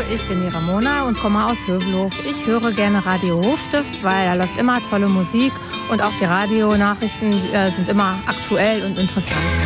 ich bin die Ramona und komme aus Hövelhof. Ich höre gerne Radio Hochstift, weil da läuft immer tolle Musik und auch die Radionachrichten sind immer aktuell und interessant.